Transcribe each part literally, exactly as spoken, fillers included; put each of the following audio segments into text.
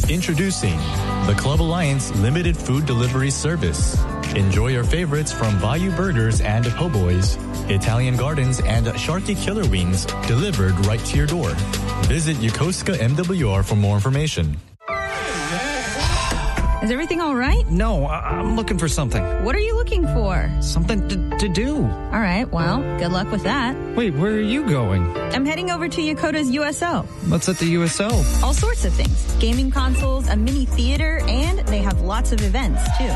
Introducing the Club Alliance Limited Food Delivery Service. Enjoy your favorites from Bayou Burgers and Po' Boys, Italian Gardens, and Sharky Killer Wings delivered right to your door. Visit Yokosuka M W R for more information. Is everything all right? No, I- I'm looking for something. What are you looking for? Something to, to do. All right, well, good luck with that. Wait, where are you going? I'm heading over to Yokota's U S O. What's at the U S O? All sorts of things. Gaming consoles, a mini theater, and they have lots of events, too.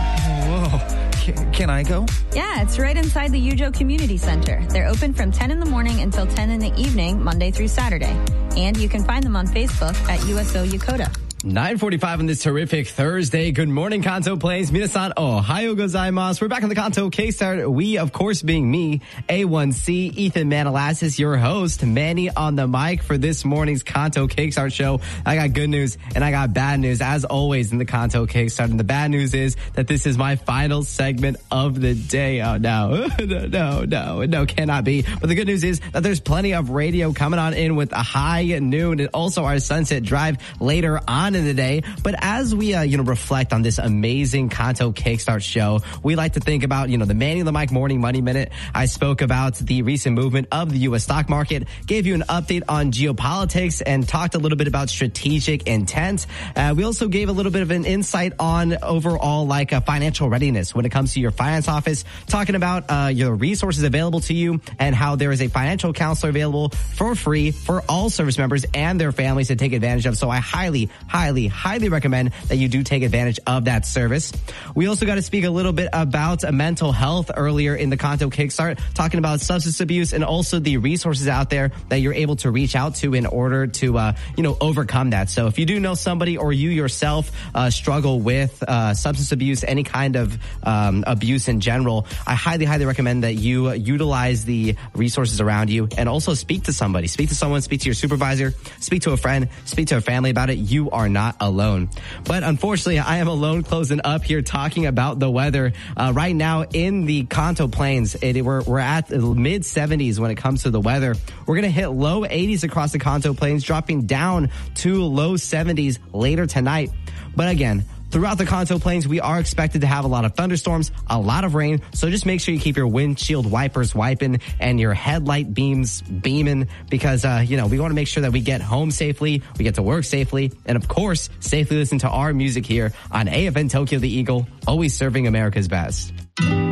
Whoa. Can, can I go? Yeah, it's right inside the Yujo Community Center. They're open from ten in the morning until ten in the evening, Monday through Saturday. And you can find them on Facebook at U S O Yokota. nine forty-five on this terrific Thursday. Good morning, Kanto Plains. Minasan ohayo gozaimasu. We're back on the Kanto K-Start. We, of course, being me, A one C, Ethan Manalassis, your host, Manny on the mic for this morning's Kanto K-Start show. I got good news and I got bad news, as always, in the Kanto K-Start. And the bad news is that this is my final segment of the day. Oh, no, no, no, no, no, cannot be. But the good news is that there's plenty of radio coming on in with a high noon and also our Sunset Drive later on in the day. But as we, uh, you know, reflect on this amazing Kanto Kickstart show, we like to think about, you know, the Manny on the Mic Morning Money Minute. I spoke about the recent movement of the U S stock market, gave you an update on geopolitics, and talked a little bit about strategic intent. Uh, we also gave a little bit of an insight on overall, like, uh, financial readiness when it comes to your finance office, talking about uh, your resources available to you and how there is a financial counselor available for free for all service members and their families to take advantage of. So I highly, highly, highly recommend that you do take advantage of that service. We also got to speak a little bit about uh, mental health earlier in the Kanto Kickstart, talking about substance abuse and also the resources out there that you're able to reach out to in order to, uh, you know, overcome that. So if you do know somebody or you yourself uh, struggle with uh, substance abuse, any kind of um, abuse in general, I highly, highly recommend that you utilize the resources around you and also speak to somebody. Speak to someone, speak to your supervisor, speak to a friend, speak to a family about it. You are not alone. But unfortunately, I am alone closing up here talking about the weather. Uh, right now in the Kanto Plains, it, we're, we're at the mid seventies when it comes to the weather. We're going to hit low eighties across the Kanto Plains, dropping down to low seventies later tonight. But again, throughout the Kanto Plains, we are expected to have a lot of thunderstorms, a lot of rain, so just make sure you keep your windshield wipers wiping and your headlight beams beaming because, uh, you know, we want to make sure that we get home safely, we get to work safely, and of course, safely listen to our music here on A F N Tokyo the Eagle, always serving America's best.